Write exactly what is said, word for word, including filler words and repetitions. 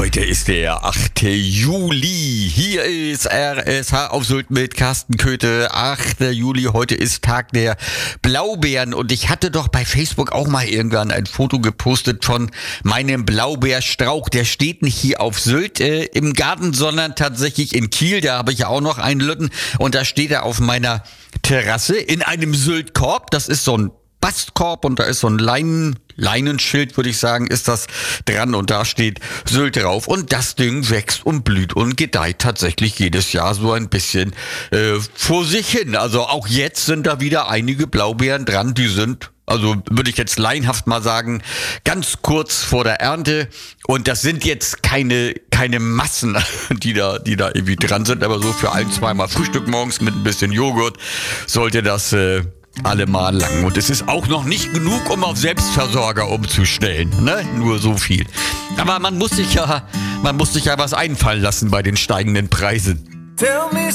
Heute ist der achte Juli. Hier ist R S H auf Sylt mit Carsten Köthe. achter Juli, heute ist Tag der Blaubeeren. Und ich hatte doch bei Facebook auch mal irgendwann ein Foto gepostet von meinem Blaubeerstrauch. Der steht nicht hier auf Sylt äh, im Garten, sondern tatsächlich in Kiel. Da habe ich ja auch noch einen Lütten. Und da steht er auf meiner Terrasse in einem Syltkorb. Das ist so ein Bastkorb und da ist so ein Leinen, Leinenschild, würde ich sagen, ist das dran und da steht Sylt drauf. Und das Ding wächst und blüht und gedeiht tatsächlich jedes Jahr so ein bisschen äh, vor sich hin. Also auch jetzt sind da wieder einige Blaubeeren dran, die sind, also würde ich jetzt laienhaft mal sagen, ganz kurz vor der Ernte. Und das sind jetzt keine keine Massen, die da die da irgendwie dran sind, aber so für ein, zweimal Frühstück morgens mit ein bisschen Joghurt sollte das äh, allemal lang. Und es ist auch noch nicht genug, um auf Selbstversorger umzustellen, ne? Nur so viel. Aber man muss sich ja, man muss sich ja was einfallen lassen bei den steigenden Preisen. Tell me